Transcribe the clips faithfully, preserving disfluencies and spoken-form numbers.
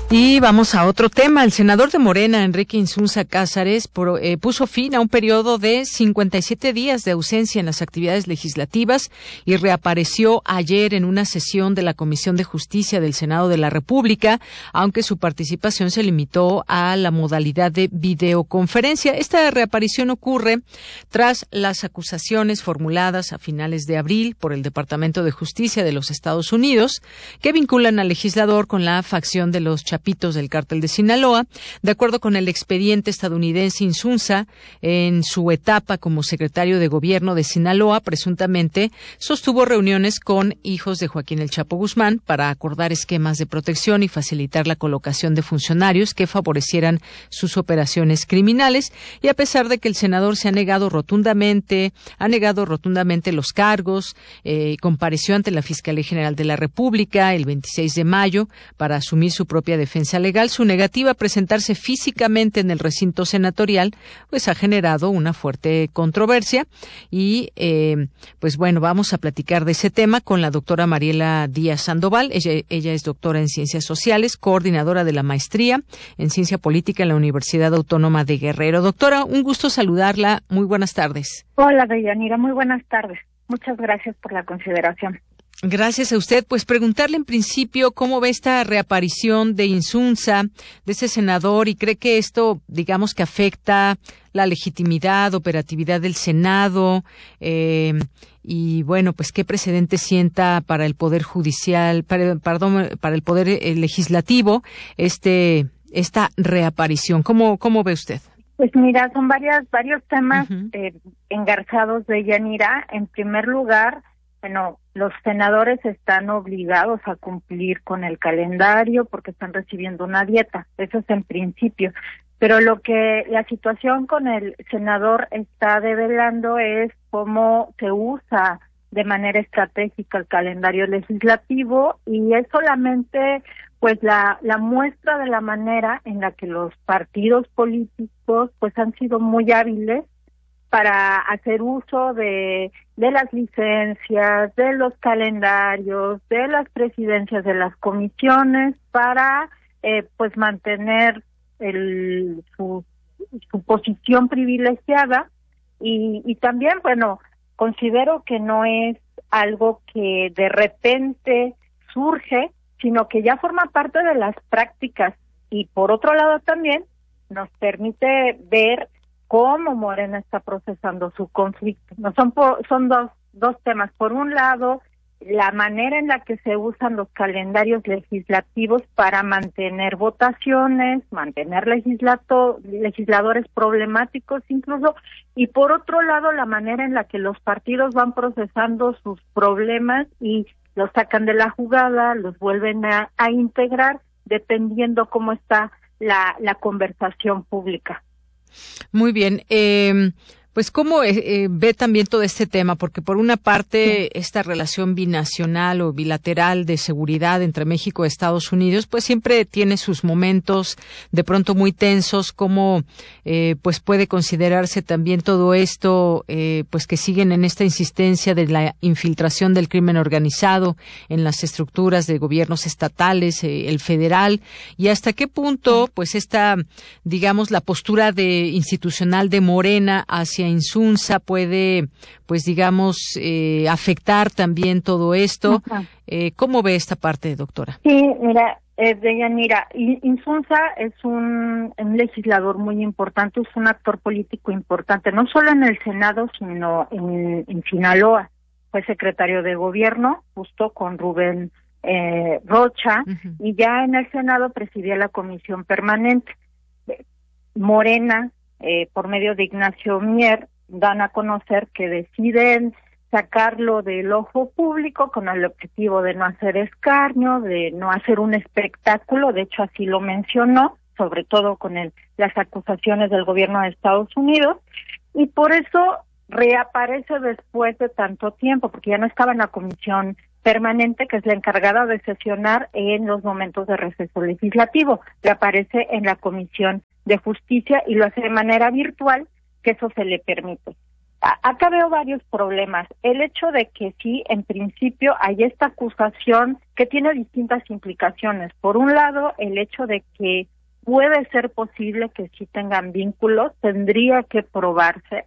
Y vamos a otro tema. El senador de Morena, Enrique Insunza Cázares, por, eh, puso fin a un periodo de cincuenta y siete días de ausencia en las actividades legislativas y reapareció ayer en una sesión de la Comisión de Justicia del Senado de la República, aunque su participación se limitó a la modalidad de videoconferencia. Esta reaparición ocurre tras las acusaciones formuladas a finales de abril por el Departamento de Justicia de los Estados Unidos que vinculan al legislador con la facción de los Chapitos del Cártel de Sinaloa. De acuerdo con el expediente estadounidense, Insunza, en su etapa como secretario de Gobierno de Sinaloa, presuntamente sostuvo reuniones con hijos de Joaquín El Chapo Guzmán para acordar esquemas de protección y facilitar la colocación de funcionarios que favorecieran sus operaciones criminales. Y a pesar de que el senador se ha negado rotundamente, ha negado rotundamente los cargos, eh, compareció ante la Fiscalía General de la República el veintiséis de mayo para asumir su propia defensa legal, su negativa a presentarse físicamente en el recinto senatorial pues ha generado una fuerte controversia y eh, pues bueno, vamos a platicar de ese tema con la doctora Mariela Díaz Sandoval. Ella, ella es doctora en Ciencias Sociales, coordinadora de la maestría en Ciencia Política en la Universidad Autónoma de Guerrero. Doctora, un gusto saludarla. Muy buenas tardes. Hola, Deyanira. Muy buenas tardes. Muchas gracias por la consideración. Gracias a usted. Pues preguntarle en principio cómo ve esta reaparición de Insunza, de ese senador, y cree que esto, digamos, que afecta la legitimidad, operatividad del Senado, eh, y bueno, pues qué precedente sienta para el Poder Judicial, para, perdón, para el Poder eh, Legislativo, este, esta reaparición. ¿Cómo, cómo ve usted? Pues mira, son varias, varios temas uh-huh. eh, engarzados de Yanira. En primer lugar, bueno, los senadores están obligados a cumplir con el calendario porque están recibiendo una dieta, eso es en principio. Pero lo que la situación con el senador está develando es cómo se usa de manera estratégica el calendario legislativo, y es solamente pues la, la muestra de la manera en la que los partidos políticos pues han sido muy hábiles para hacer uso de, de las licencias, de los calendarios, de las presidencias de las comisiones para eh, pues mantener el, su, su posición privilegiada. Y, y también, bueno, considero que no es algo que de repente surge, sino que ya forma parte de las prácticas, y por otro lado también nos permite ver cómo Morena está procesando su conflicto. No son por, son dos dos temas. Por un lado, la manera en la que se usan los calendarios legislativos para mantener votaciones, mantener legislato, legisladores problemáticos incluso, y por otro lado, la manera en la que los partidos van procesando sus problemas y los sacan de la jugada, los vuelven a, a integrar, dependiendo cómo está la, la conversación pública. Muy bien. Eh, pues, ¿cómo eh, ve también todo este tema? Porque, por una parte, sí, esta relación binacional o bilateral de seguridad entre México y Estados Unidos, pues siempre tiene sus momentos de pronto muy tensos. ¿Cómo eh, pues puede considerarse también todo esto, eh, pues que siguen en esta insistencia de la infiltración del crimen organizado en las estructuras de gobiernos estatales, eh, el federal, y hasta qué punto, pues esta, digamos, la postura de institucional de Morena hacia Insunza puede, pues digamos, eh, afectar también todo esto? Eh, ¿Cómo ve esta parte, doctora? Sí, mira, eh, Deyanira, Insunza es un, un legislador muy importante, es un actor político importante, no solo en el Senado, sino en, en Sinaloa. Fue secretario de Gobierno, justo con Rubén eh, Rocha, uh-huh. y ya en el Senado presidía la Comisión Permanente. Morena, Eh, por medio de Ignacio Mier, dan a conocer que deciden sacarlo del ojo público con el objetivo de no hacer escarnio, de no hacer un espectáculo. De hecho, así lo mencionó, sobre todo con el, las acusaciones del gobierno de Estados Unidos, y por eso reaparece después de tanto tiempo, porque ya no estaba en la comisión permanente, que es la encargada de sesionar en los momentos de receso legislativo. Reaparece en la Comisión de Justicia y lo hace de manera virtual, que eso se le permite. Acá veo varios problemas. El hecho de que sí, en principio, hay esta acusación que tiene distintas implicaciones. Por un lado, el hecho de que puede ser posible que sí tengan vínculos, tendría que probarse.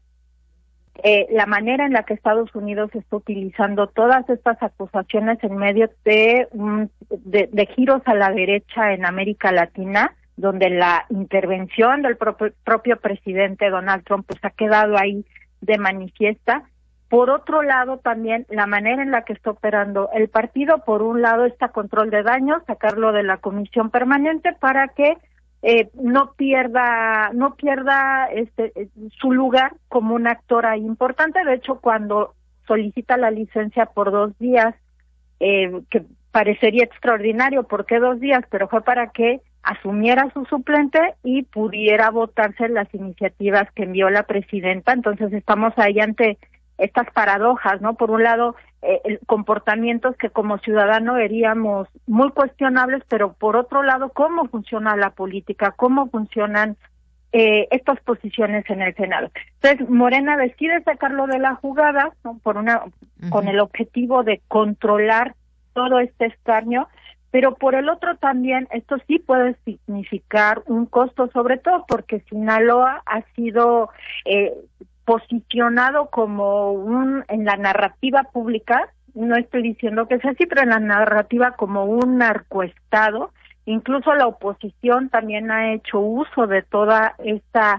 Eh, la manera en la que Estados Unidos está utilizando todas estas acusaciones en medio de, de, de giros a la derecha en América Latina, donde la intervención del propio, propio presidente Donald Trump pues ha quedado ahí de manifiesta. Por otro lado, también la manera en la que está operando el partido, por un lado está control de daños, sacarlo de la comisión permanente para que eh, no pierda no pierda este su lugar como un actor ahí importante. De hecho, cuando solicita la licencia por dos días, eh, que parecería extraordinario, ¿por qué dos días? Pero fue para que asumiera su suplente y pudiera votarse las iniciativas que envió la presidenta. Entonces estamos ahí ante estas paradojas, ¿no? Por un lado, eh, comportamientos que como ciudadano veríamos muy cuestionables, pero por otro lado, cómo funciona la política, cómo funcionan eh, estas posiciones en el Senado. Entonces, Morena decide sacarlo de la jugada, ¿no? Por una, uh-huh. con el objetivo de controlar todo este escarnio. Pero por el otro también, esto sí puede significar un costo, sobre todo porque Sinaloa ha sido eh, posicionado como un, en la narrativa pública, no estoy diciendo que sea así, pero en la narrativa como un narcoestado. Incluso la oposición también ha hecho uso de toda esta,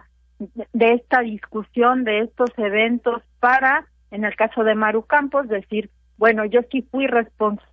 de esta discusión, de estos eventos para, en el caso de Maru Campos, decir, bueno, yo sí fui responsable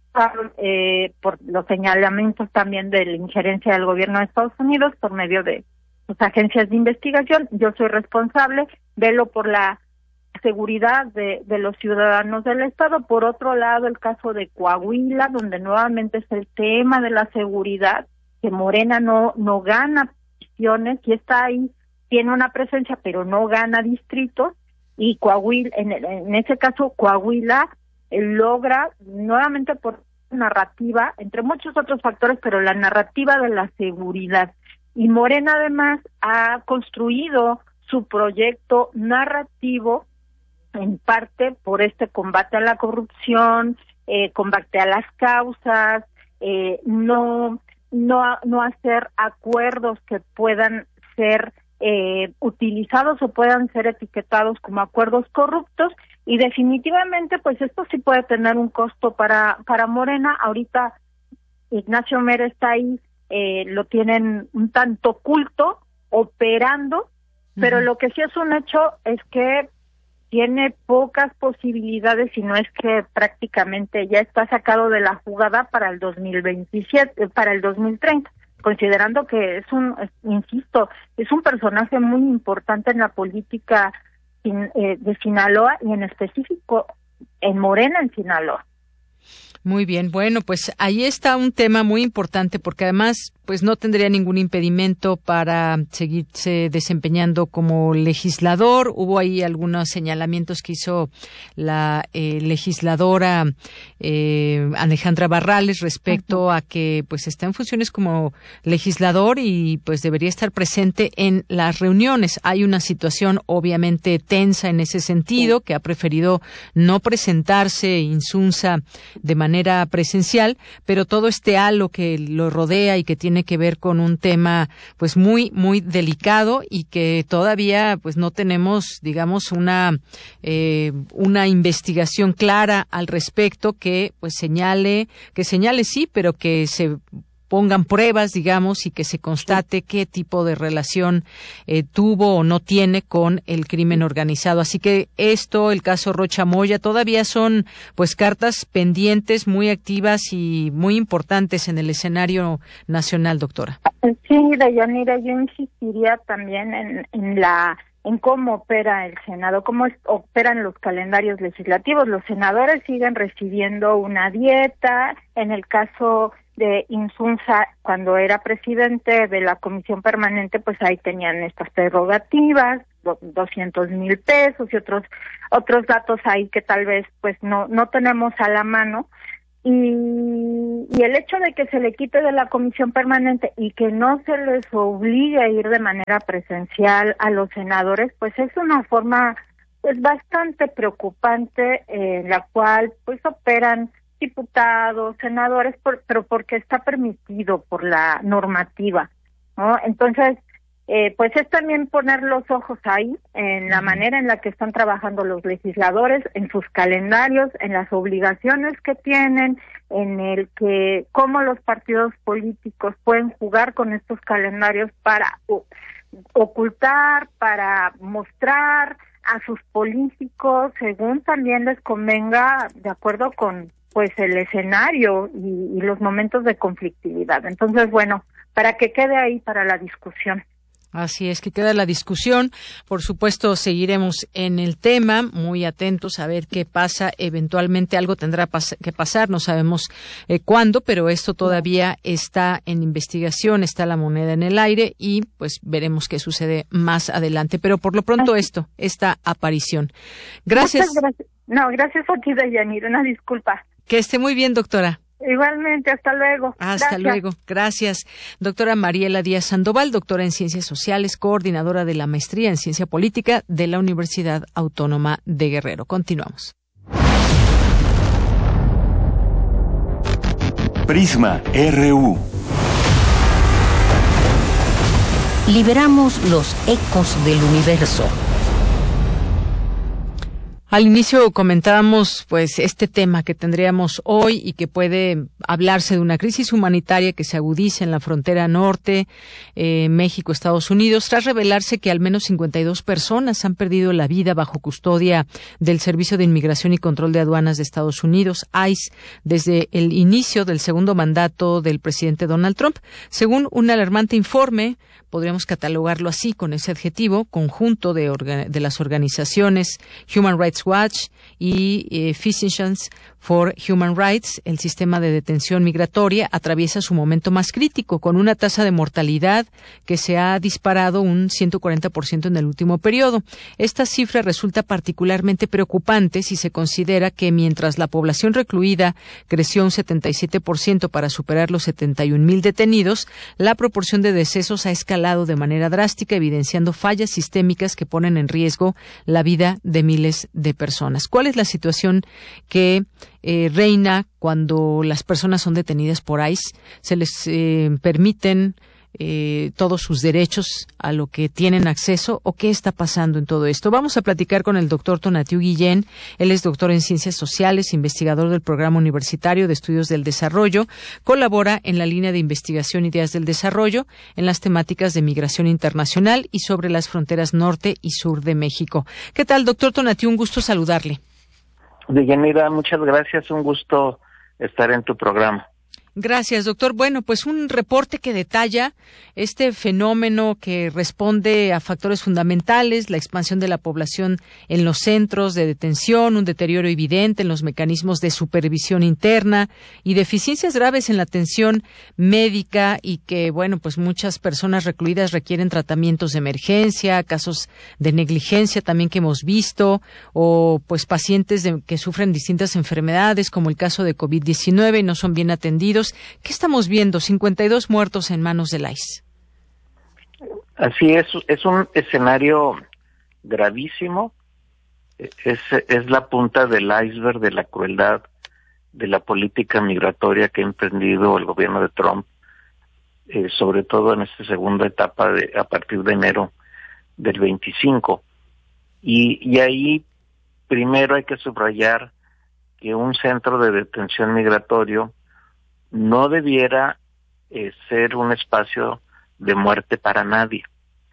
Eh, por los señalamientos también de la injerencia del gobierno de Estados Unidos por medio de sus agencias de investigación. Yo soy responsable, velo por la seguridad de, de los ciudadanos del Estado. Por otro lado, el caso de Coahuila, donde nuevamente es el tema de la seguridad, que Morena no, no gana posiciones y está ahí, tiene una presencia, pero no gana distritos, y Coahuila, en, en ese caso, Coahuila logra nuevamente por narrativa, entre muchos otros factores, pero la narrativa de la seguridad. Y Morena además ha construido su proyecto narrativo en parte por este combate a la corrupción, eh, combate a las causas, eh, no, no, no hacer acuerdos que puedan ser eh, utilizados o puedan ser etiquetados como acuerdos corruptos. Y definitivamente, pues esto sí puede tener un costo para para Morena. Ahorita Ignacio Mier está ahí, eh, lo tienen un tanto oculto, operando, uh-huh. pero lo que sí es un hecho es que tiene pocas posibilidades, si no es que prácticamente ya está sacado de la jugada para el dos mil veintisiete, para el dos mil treinta, considerando que es un, es, insisto, es un personaje muy importante en la política de Sinaloa y en específico en Morena en Sinaloa. Muy bien, bueno, pues ahí está un tema muy importante porque además pues no tendría ningún impedimento para seguirse desempeñando como legislador. Hubo ahí algunos señalamientos que hizo la eh, legisladora eh, Alejandra Barrales respecto uh-huh. a que pues está en funciones como legislador y pues debería estar presente en las reuniones. Hay una situación obviamente tensa en ese sentido, sí. que ha preferido no presentarse Insunza de manera presencial, pero todo este halo que lo rodea y que tiene que ver con un tema pues muy muy delicado y que todavía pues no tenemos digamos una eh, una investigación clara al respecto que pues señale que señale sí, pero que se pongan pruebas, digamos, y que se constate qué tipo de relación eh, tuvo o no tiene con el crimen organizado. Así que esto, el caso Rocha Moya, todavía son pues cartas pendientes muy activas y muy importantes en el escenario nacional, doctora. Sí, Deyanira, yo insistiría también en, en la en cómo opera el Senado, cómo es, operan los calendarios legislativos. Los senadores siguen recibiendo una dieta. En el caso de Insunza, cuando era presidente de la comisión permanente, pues ahí tenían estas prerrogativas, doscientos mil pesos y otros otros datos ahí que tal vez pues no no tenemos a la mano. Y, y el hecho de que se le quite de la comisión permanente y que no se les obligue a ir de manera presencial a los senadores, pues es una forma pues bastante preocupante, en la cual pues operan diputados, senadores, por, pero porque está permitido por la normativa, ¿no? Entonces, eh, pues es también poner los ojos ahí, en la manera en la que están trabajando los legisladores, en sus calendarios, en las obligaciones que tienen, en el que cómo los partidos políticos pueden jugar con estos calendarios para o, ocultar, para mostrar a sus políticos según también les convenga, de acuerdo con pues el escenario y, y los momentos de conflictividad. Entonces, bueno, para que quede ahí para la discusión. Así es, que queda la discusión. Por supuesto, seguiremos en el tema, muy atentos a ver qué pasa. Eventualmente algo tendrá pas- que pasar, no sabemos eh, cuándo, pero esto todavía está en investigación, está la moneda en el aire y pues veremos qué sucede más adelante. Pero por lo pronto esto, esta aparición. Gracias. Muchas gracias. No, gracias a ti, Deyanira, una disculpa. Que esté muy bien, doctora. Igualmente, hasta luego. Hasta Gracias. luego. Gracias. Doctora Mariela Díaz Sandoval, doctora en Ciencias Sociales, coordinadora de la Maestría en Ciencia Política de la Universidad Autónoma de Guerrero. Continuamos. Prisma R U. Liberamos los ecos del universo. Al inicio comentábamos pues este tema que tendríamos hoy y que puede hablarse de una crisis humanitaria que se agudiza en la frontera norte, eh, México-Estados Unidos, tras revelarse que al menos cincuenta y dos personas han perdido la vida bajo custodia del Servicio de Inmigración y Control de Aduanas de Estados Unidos, I C E, desde el inicio del segundo mandato del presidente Donald Trump. Según un alarmante informe, podríamos catalogarlo así, con ese adjetivo, conjunto de, orga- de las organizaciones Human Rights Watch y eh, Physicians for Human Rights, el sistema de detención migratoria atraviesa su momento más crítico, con una tasa de mortalidad que se ha disparado un ciento cuarenta por ciento en el último periodo. Esta cifra resulta particularmente preocupante si se considera que mientras la población recluida creció un setenta y siete por ciento para superar los setenta y un mil detenidos, la proporción de decesos ha escalado de manera drástica, evidenciando fallas sistémicas que ponen en riesgo la vida de miles de personas. ¿Cuál es la situación que eh, reina cuando las personas son detenidas por I C E? ¿Se les eh, permiten eh, todos sus derechos a lo que tienen acceso o qué está pasando en todo esto? Vamos a platicar con el doctor Tonatiuh Guillén. Él es doctor en Ciencias Sociales, investigador del Programa Universitario de Estudios del Desarrollo, colabora en la línea de investigación Ideas del Desarrollo en las temáticas de migración internacional y sobre las fronteras norte y sur de México. ¿Qué tal, doctor Tonatiuh? Un gusto saludarle. Deyanira, muchas gracias, un gusto estar en tu programa. Gracias, doctor. Bueno, pues un reporte que detalla este fenómeno que responde a factores fundamentales, la expansión de la población en los centros de detención, un deterioro evidente en los mecanismos de supervisión interna y deficiencias graves en la atención médica y que, bueno, pues muchas personas recluidas requieren tratamientos de emergencia, casos de negligencia también que hemos visto, o pues pacientes de, que sufren distintas enfermedades como el caso de COVID diecinueve y no son bien atendidos. ¿Qué estamos viendo? cincuenta y dos muertos en manos del I C E. Así es, es un escenario gravísimo, es, es la punta del iceberg de la crueldad de la política migratoria que ha emprendido el gobierno de Trump, eh, sobre todo en esta segunda etapa de a partir de enero del veinticinco. Y, y ahí primero hay que subrayar que un centro de detención migratorio no debiera eh, ser un espacio de muerte para nadie.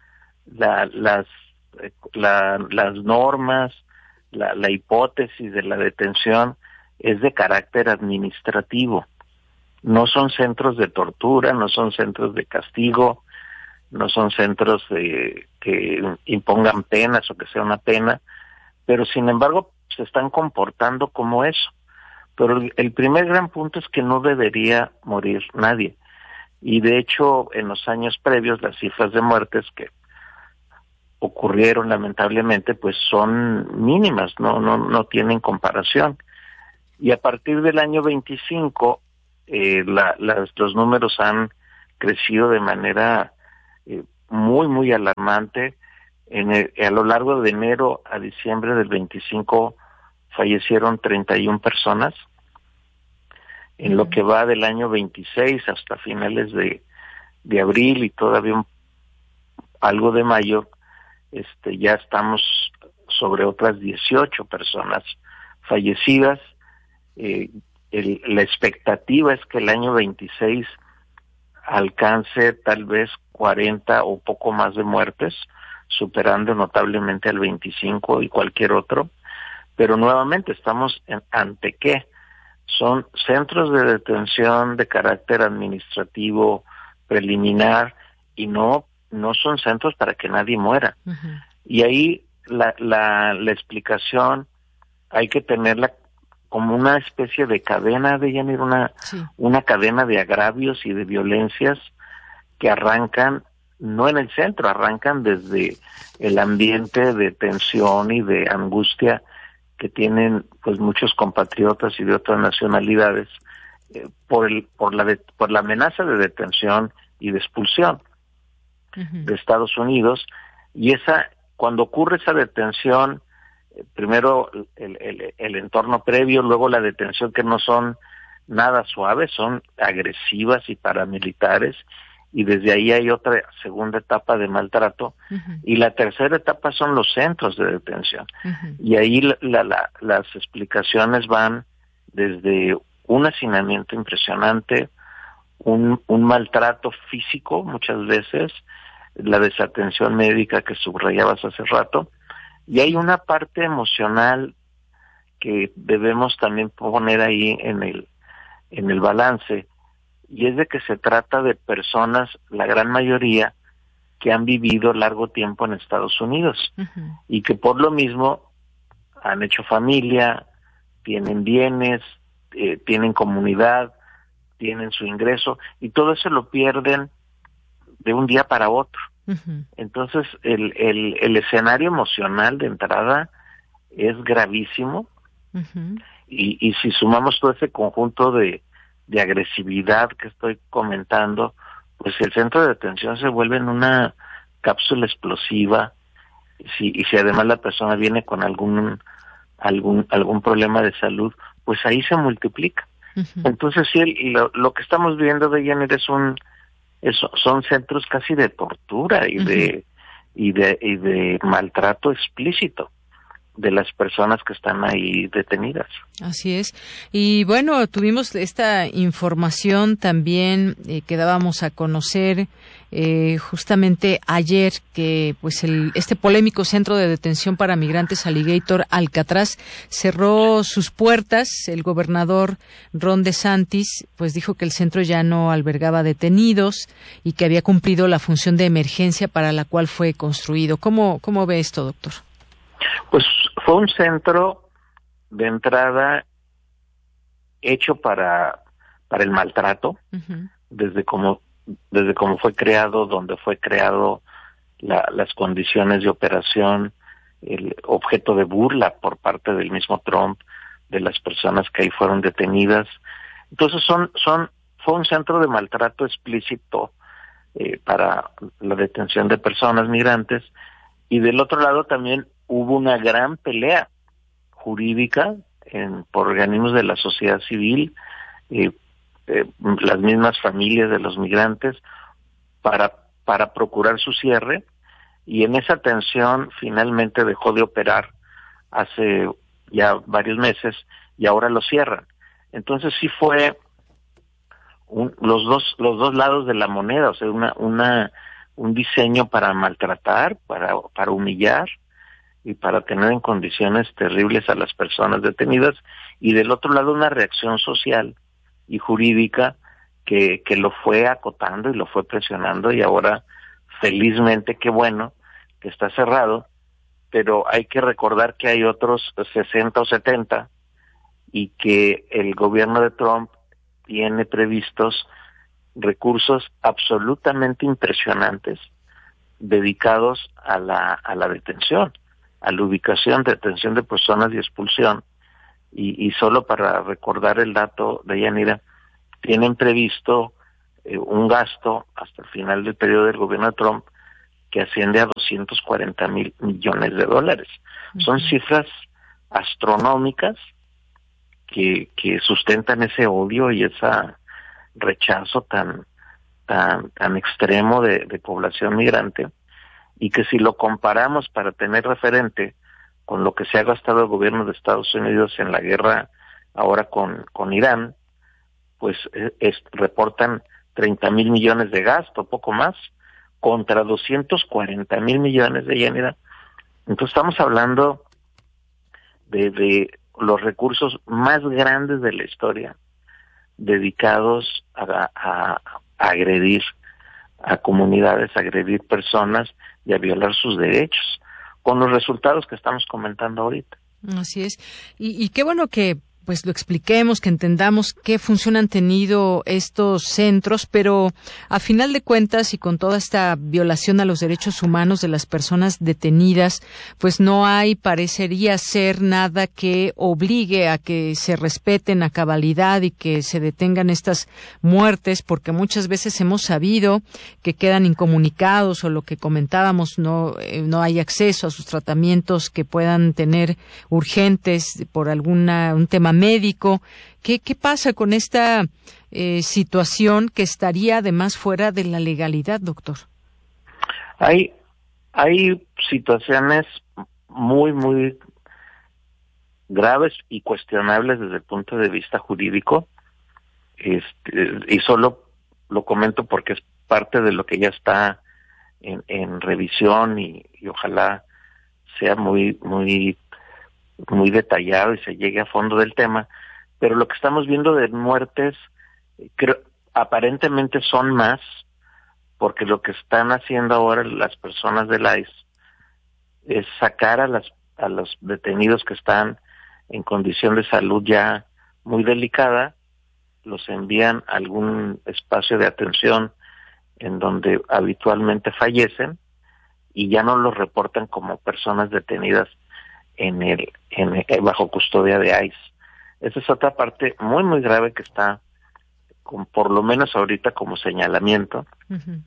La, las, eh, la, las normas, la, la hipótesis de la detención es de carácter administrativo. No son centros de tortura, no son centros de castigo, no son centros de, que impongan penas o que sea una pena, pero sin embargo se están comportando como eso. Pero el primer gran punto es que no debería morir nadie. Y de hecho, en los años previos, las cifras de muertes que ocurrieron lamentablemente, pues son mínimas, no, no, no tienen comparación. Y a partir del año veinticinco, eh, la, las, los números han crecido de manera eh, muy, muy alarmante. En el, a lo largo de enero a diciembre del veinticinco fallecieron treinta y una personas. En lo que va del año veintiséis hasta finales de, de abril y todavía un, algo de mayo, este, ya estamos sobre otras dieciocho personas fallecidas. Eh, el, la expectativa es que el año veintiséis alcance tal vez cuarenta o poco más de muertes, superando notablemente al veinticinco y cualquier otro. Pero nuevamente estamos en, ante qué. Son centros de detención de carácter administrativo preliminar y no no son centros para que nadie muera. Uh-huh. Y ahí la, la la explicación hay que tenerla como una especie de cadena de Yanir, una sí. una cadena de agravios y de violencias que arrancan no en el centro, arrancan desde el ambiente de tensión y de angustia que tienen pues muchos compatriotas y de otras nacionalidades eh, por el por la de, por la amenaza de detención y de expulsión uh-huh. de Estados Unidos. Y esa cuando ocurre esa detención, eh, primero el, el, el entorno previo, luego la detención, que no son nada suaves, son agresivas y paramilitares, y desde ahí hay otra segunda etapa de maltrato, uh-huh. y la tercera etapa son los centros de detención. Uh-huh. Y ahí la, la, la, las explicaciones van desde un hacinamiento impresionante, un, un maltrato físico muchas veces, la desatención médica que subrayabas hace rato, y hay una parte emocional que debemos también poner ahí en el, en el balance, y es de que se trata de personas, la gran mayoría, que han vivido largo tiempo en Estados Unidos uh-huh. y que por lo mismo han hecho familia, tienen bienes, eh, tienen comunidad, tienen su ingreso, y todo eso lo pierden de un día para otro. Uh-huh. Entonces el, el, el escenario emocional de entrada es gravísimo, uh-huh. y, y si sumamos todo ese conjunto de de agresividad que estoy comentando, pues el centro de detención se vuelve en una cápsula explosiva, si, y si además la persona viene con algún algún algún problema de salud, pues ahí se multiplica. Uh-huh. Entonces sí, el, lo, lo que estamos viendo de Yanir es un es, son centros casi de tortura y uh-huh. de y de y de maltrato explícito de las personas que están ahí detenidas. Así es. Y bueno, tuvimos esta información también eh, que dábamos a conocer eh, justamente ayer, que pues el este polémico centro de detención para migrantes Alligator Alcatraz cerró sus puertas. El gobernador Ron DeSantis pues dijo que el centro ya no albergaba detenidos y que había cumplido la función de emergencia para la cual fue construido. ¿Cómo, cómo ve esto, doctor? Pues fue un centro de entrada hecho para para el maltrato, uh-huh. desde cómo desde cómo fue creado, donde fue creado, la, las condiciones de operación, el objeto de burla por parte del mismo Trump, de las personas que ahí fueron detenidas. Entonces son son fue un centro de maltrato explícito eh, para la detención de personas migrantes, y del otro lado también hubo una gran pelea jurídica en, por organismos de la sociedad civil, eh, eh, las mismas familias de los migrantes, para para procurar su cierre, y en esa tensión finalmente dejó de operar hace ya varios meses y ahora lo cierran. Entonces sí fue un, los dos los dos lados de la moneda, o sea, una una un diseño para maltratar, para para humillar y para tener en condiciones terribles a las personas detenidas, y del otro lado una reacción social y jurídica que, que lo fue acotando y lo fue presionando, y ahora felizmente, qué bueno que está cerrado, pero hay que recordar que hay otros sesenta o setenta y que el gobierno de Trump tiene previstos recursos absolutamente impresionantes dedicados a la a la detención, a la ubicación, detención de personas y expulsión. Y, y solo para recordar el dato de Yanira, tienen previsto eh, un gasto hasta el final del periodo del gobierno de Trump que asciende a doscientos cuarenta mil millones de dólares. Uh-huh. Son cifras astronómicas que, que sustentan ese odio y ese rechazo tan, tan, tan extremo de, de población migrante, y que si lo comparamos para tener referente con lo que se ha gastado el gobierno de Estados Unidos en la guerra ahora con, con Irán, pues es, reportan treinta mil millones de gasto, poco más, contra doscientos cuarenta mil millones de yen. Entonces estamos hablando de, de los recursos más grandes de la historia dedicados a, a, a agredir a comunidades, a agredir personas y a violar sus derechos, con los resultados que estamos comentando ahorita. Así es. Y, y qué bueno que pues lo expliquemos, que entendamos qué función han tenido estos centros, pero a final de cuentas y con toda esta violación a los derechos humanos de las personas detenidas, pues no hay, parecería ser nada que obligue a que se respeten a cabalidad y que se detengan estas muertes, porque muchas veces hemos sabido que quedan incomunicados o lo que comentábamos, no, eh, no hay acceso a sus tratamientos que puedan tener urgentes por alguna un tema médico. ¿Qué, qué pasa con esta eh, situación que estaría además fuera de la legalidad, doctor? Hay, hay situaciones muy, muy graves y cuestionables desde el punto de vista jurídico, este, y solo lo comento porque es parte de lo que ya está en, en revisión y, y ojalá sea muy, muy muy detallado y se llegue a fondo del tema, pero lo que estamos viendo de muertes, creo, aparentemente son más, porque lo que están haciendo ahora las personas del I C E es sacar a las a los detenidos que están en condición de salud ya muy delicada, los envían a algún espacio de atención en donde habitualmente fallecen y ya no los reportan como personas detenidas en el, en el bajo custodia de I C E. Esa es otra parte muy muy grave que está con, por lo menos ahorita como señalamiento. Uh-huh.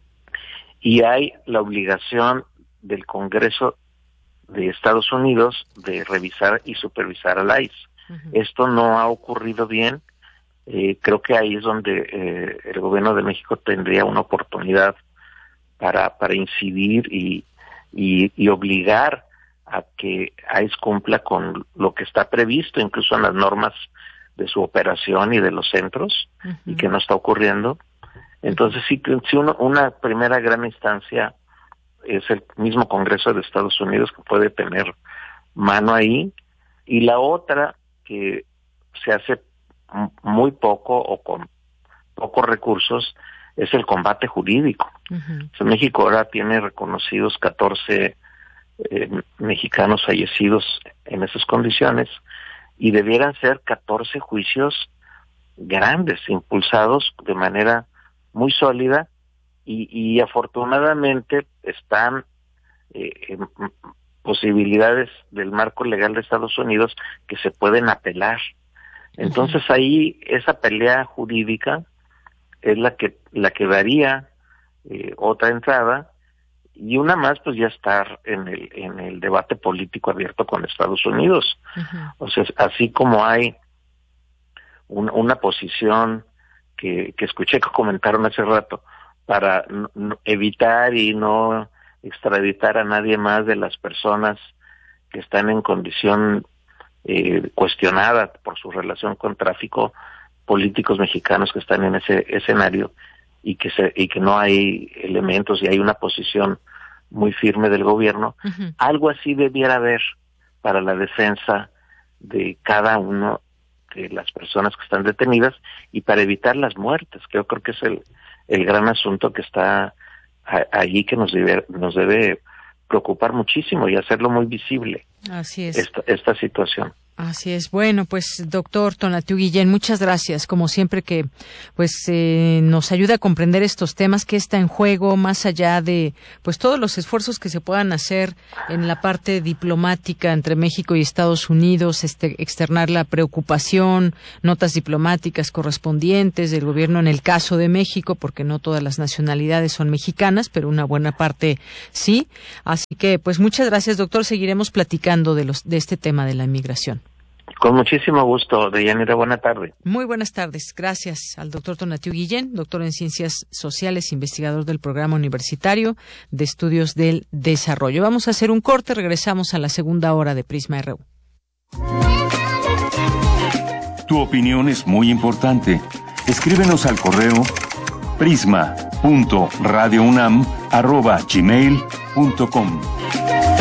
Y hay la obligación del Congreso de Estados Unidos de revisar y supervisar al I C E. Uh-huh. Esto no ha ocurrido bien. Eh, creo que ahí es donde eh, el gobierno de México tendría una oportunidad para para incidir y y, y obligar a que I C E cumpla con lo que está previsto, incluso en las normas de su operación y de los centros, uh-huh. y que no está ocurriendo. Entonces, sí, sí uno, una primera gran instancia es el mismo Congreso de Estados Unidos que puede tener mano ahí, y la otra que se hace muy poco o con pocos recursos es el combate jurídico. Uh-huh. O sea, México ahora tiene reconocidos catorce Eh, mexicanos fallecidos en esas condiciones y debieran ser catorce juicios grandes, impulsados de manera muy sólida y, y afortunadamente están eh, en posibilidades del marco legal de Estados Unidos que se pueden apelar. Entonces uh-huh. ahí esa pelea jurídica es la que la que daría eh, otra entrada. Y una más, pues ya estar en el en el debate político abierto con Estados Unidos. Uh-huh. O sea, así como hay un, una posición que, que escuché que comentaron hace rato para no, no, evitar y no extraditar a nadie más de las personas que están en condición eh, cuestionada por su relación con tráfico, políticos mexicanos que están en ese escenario, y que se y que no hay elementos y hay una posición muy firme del gobierno. Uh-huh. Algo así debiera haber para la defensa de cada uno de las personas que están detenidas y para evitar las muertes, que yo creo que es el el gran asunto que está a, allí, que nos debe nos debe preocupar muchísimo y hacerlo muy visible. Así es. Esta, esta situación. Así es. Bueno, pues doctor Tonatiuh Guillén, muchas gracias, como siempre, que pues eh, nos ayuda a comprender estos temas, que está en juego, más allá de pues todos los esfuerzos que se puedan hacer en la parte diplomática entre México y Estados Unidos, este, externar la preocupación, notas diplomáticas correspondientes del gobierno en el caso de México, porque no todas las nacionalidades son mexicanas, pero una buena parte sí. Así que pues muchas gracias, doctor. Seguiremos platicando de los de este tema de la inmigración. Con muchísimo gusto, Deyanira. Buena tarde. Muy buenas tardes. Gracias al doctor Tonatiuh Guillén, doctor en Ciencias Sociales, investigador del Programa Universitario de Estudios del Desarrollo. Vamos a hacer un corte, regresamos a la segunda hora de Prisma R U. Tu opinión es muy importante. Escríbenos al correo prisma punto radio unam arroba gmail punto com.